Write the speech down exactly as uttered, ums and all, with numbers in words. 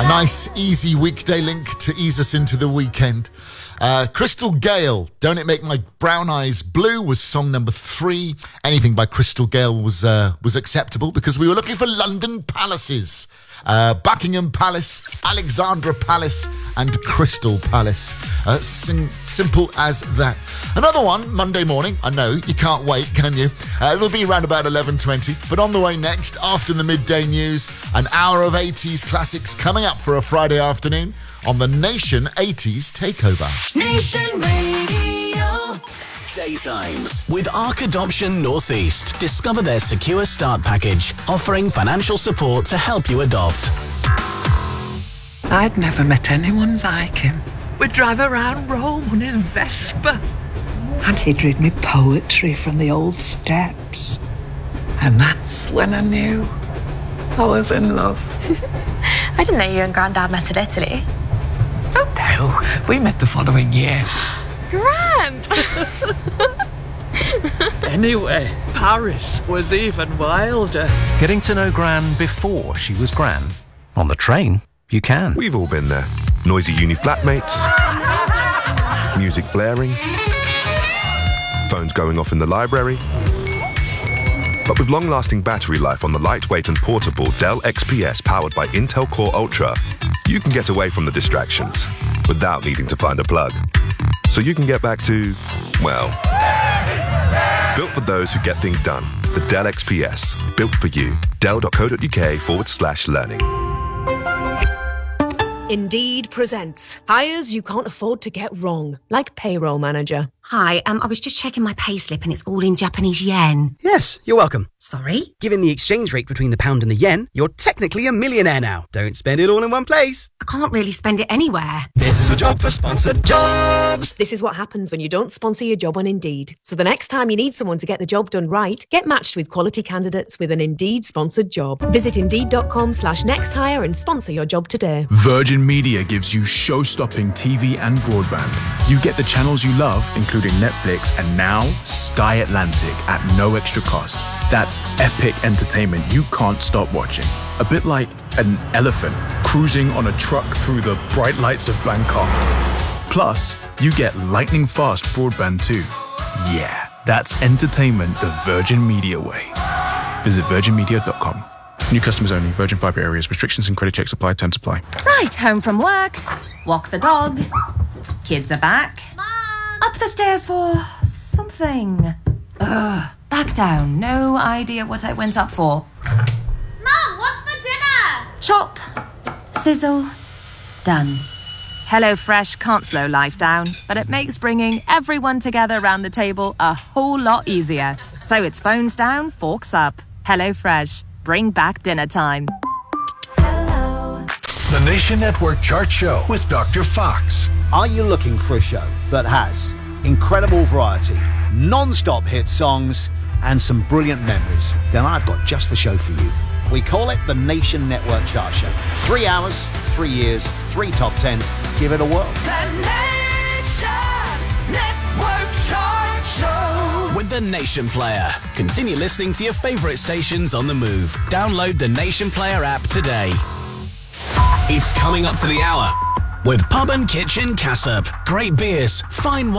nice, easy weekday link to ease us into the weekend. Uh, Crystal Gale, Don't It Make My Brown Eyes Blue was song number three. Anything by Crystal Gale was uh, was acceptable because we were looking for London palaces. Uh, Buckingham Palace, Alexandra Palace and Crystal Palace. Uh, sim- simple as that. Another one, Monday morning. I know, you can't wait, can you? Uh, it'll be around about eleven twenty. But on the way next, after the midday news, an hour of eighties classics coming up for a Friday afternoon on the Nation eighties Takeover. Nation Radio. Daytimes with Arc Adoption Northeast. Discover their secure start package, offering financial support to help you adopt. I'd never met anyone like him. We'd drive around Rome on his Vespa. And he'd read me poetry from the old steps. And that's when I knew I was in love. I didn't know you and Grandad met in Italy. Oh no, we met the following year. Grand! Anyway, Paris was even wilder. Getting to know Gran before she was Gran. On the train, you can. We've all been there. Noisy uni flatmates, music blaring, phones going off in the library. But with long-lasting battery life on the lightweight and portable Dell X P S powered by Intel Core Ultra, you can get away from the distractions without needing to find a plug. So you can get back to, well, built for those who get things done. The Dell X P S, built for you. Dell.co.uk forward slash learning. Indeed presents hires you can't afford to get wrong, like payroll manager. Hi, um, I was just checking my payslip and it's all in Japanese yen. Yes, you're welcome. Sorry? Given the exchange rate between the pound and the yen, you're technically a millionaire now. Don't spend it all in one place. I can't really spend it anywhere. This is a job for sponsored jobs. This is what happens when you don't sponsor your job on Indeed. So the next time you need someone to get the job done right, get matched with quality candidates with an Indeed sponsored job. Visit Indeed.com slash next hire and sponsor your job today. Virgin Media gives you show-stopping T V and broadband. You get the channels you love, including Netflix and now Sky Atlantic at no extra cost. That's epic entertainment you can't stop watching. A bit like an elephant cruising on a truck through the bright lights of Bangkok. Plus, you get lightning fast broadband too. Yeah, that's entertainment the Virgin Media way. Visit virgin media dot com. New customers only. Virgin Fibre areas. Restrictions and credit checks apply. Terms apply. Right, home from work. Walk the dog. Kids are back. Mom! Up the stairs for something. Ugh. Back down. No idea what I went up for. Mom, what's for dinner? Chop. Sizzle. Done. HelloFresh can't slow life down, but it makes bringing everyone together around the table a whole lot easier. So it's phones down, forks up. HelloFresh. Bring back dinner time. The Nation Network Chart Show with Doctor Fox. Are you looking for a show that has incredible variety, non-stop hit songs, and some brilliant memories? Then I've got just the show for you. We call it the Nation Network Chart Show. Three hours, three years, three top tens. Give it a whirl. The Nation Network Chart Show. With the Nation Player. Continue listening to your favourite stations on the move. Download the Nation Player app today. It's coming up to the hour with Pub and Kitchen Cassup. Great beers, fine wine.